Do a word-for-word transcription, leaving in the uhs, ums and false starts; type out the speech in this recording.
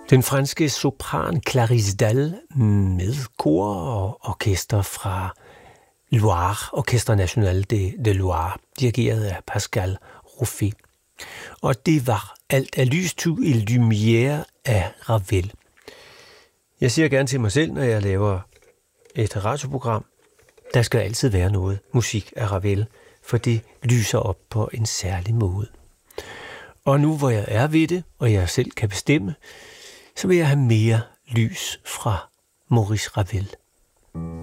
Den franske sopran Clarisse Dalle med kor og orkester fra Loire, Orchestre National de, de Loire, dirigeret af Pascal Ruffi. Og det var alt af lys to et lumière af Ravel. Jeg siger gerne til mig selv, når jeg laver et radioprogram, der skal altid være noget musik af Ravel, for det lyser op på en særlig måde. Og nu hvor jeg er ved det, og jeg selv kan bestemme, så vil jeg have mere lys fra Maurice Ravel.